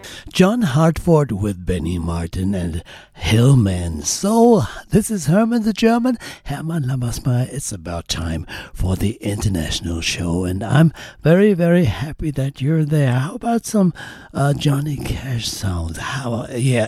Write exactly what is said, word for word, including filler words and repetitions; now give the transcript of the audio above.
John Hartford with Benny Martin and Hillman. So, this is Herman the German, Hermann Lammersmeyer. It's about time for the international show, and I'm very, very happy that you're there. How about some uh, Johnny Cash sounds? How, yeah,